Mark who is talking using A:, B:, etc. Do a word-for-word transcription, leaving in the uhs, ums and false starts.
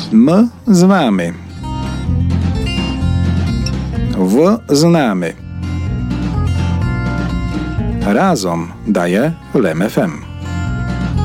A: M z wami. W znamy. Razom daje L M F M.